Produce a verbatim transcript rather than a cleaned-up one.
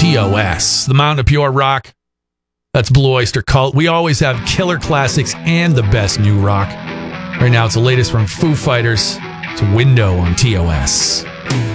T O S, the Mountain of Pure Rock. That's Blue Oyster Cult. We always have killer classics and the best new rock. Right now, it's the latest from Foo Fighters. It's Window on T O S.